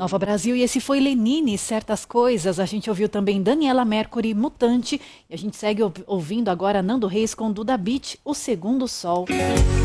Nova Brasil, e esse foi Lenine, Certas Coisas. A gente ouviu também Daniela Mercury, Mutante, e a gente segue ouvindo agora Nando Reis com Duda Beat, O Segundo Sol.